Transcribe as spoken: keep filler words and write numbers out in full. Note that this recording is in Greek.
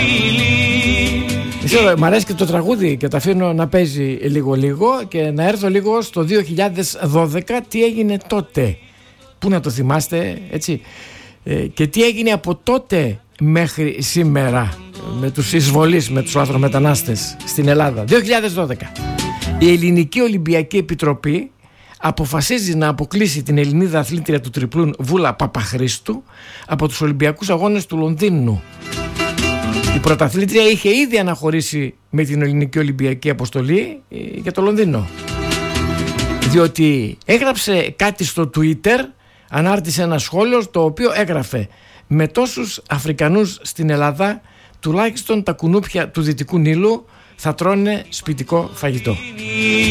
Ξέρω, μ' αρέσει και το τραγούδι και το αφήνω να παίζει λίγο λίγο και να έρθω λίγο στο δύο χιλιάδες δώδεκα. Τι έγινε τότε, πού να το θυμάστε, έτσι, ε, και τι έγινε από τότε μέχρι σήμερα με τους εισβολείς, με τους λαθρομετανάστες στην Ελλάδα. δύο χιλιάδες δώδεκα. Η Ελληνική Ολυμπιακή Επιτροπή αποφασίζει να αποκλείσει την Ελληνίδα αθλήτρια του τριπλούν Βούλα Παπαχρήστου από τους Ολυμπιακούς Αγώνες του Λονδίνου. Η πρωταθλήτρια είχε ήδη αναχωρήσει με την Ελληνική Ολυμπιακή Αποστολή για το Λονδίνο, διότι έγραψε κάτι στο Twitter, ανάρτησε ένα σχόλιο το οποίο έγραφε: με τόσους Αφρικανούς στην Ελλάδα, τουλάχιστον τα κουνούπια του Δυτικού Νείλου θα τρώνε σπιτικό φαγητό.